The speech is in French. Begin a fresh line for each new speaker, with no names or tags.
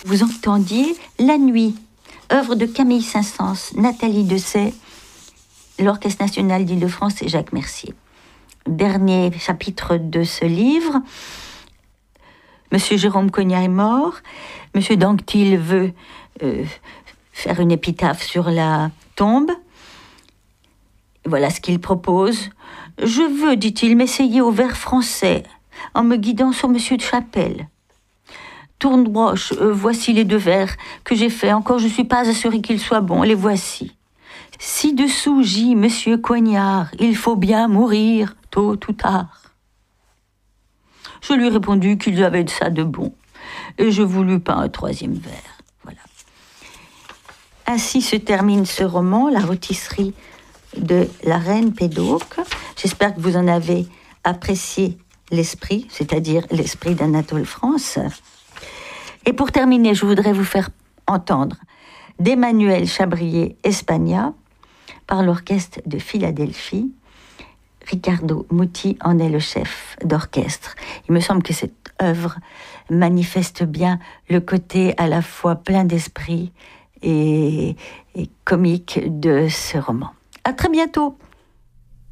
Vous entendiez La Nuit, œuvre de Camille Saint-Saëns, Nathalie Dessay, l'Orchestre national d'Île-de-France et Jacques Mercier. Dernier chapitre de ce livre. Monsieur Jérôme Cognat est mort. Monsieur d'Anquetil veut faire une épitaphe sur la tombe. Voilà ce qu'il propose. Je veux, dit-il, m'essayer au vers français en me guidant sur Monsieur de Chapelle. Tournebroche, voici les 2 vers que j'ai faits. Encore, je ne suis pas assurée qu'ils soient bons. Les voici. Ci-dessous gît Monsieur Coignard. Il faut bien mourir, tôt ou tard. Je lui ai répondu qu'ils avaient de ça de bon. Et je voulus pas un 3e vers. Voilà. Ainsi se termine ce roman, La rôtisserie de la reine Pédoc. J'espère que vous en avez apprécié l'esprit, c'est-à-dire l'esprit d'Anatole France. Et pour terminer, je voudrais vous faire entendre d'Emmanuel Chabrier Espagna par l'Orchestre de Philadelphie. Riccardo Muti en est le chef d'orchestre. Il me semble que cette œuvre manifeste bien le côté à la fois plein d'esprit et comique de ce roman. À très bientôt.